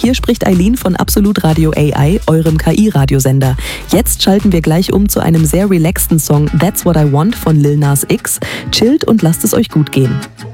Hier spricht Eileen von Absolut Radio AI, eurem KI-Radiosender. Jetzt schalten wir gleich um zu einem sehr relaxten Song That's What I Want von Lil Nas X. Chillt und lasst es euch gut gehen.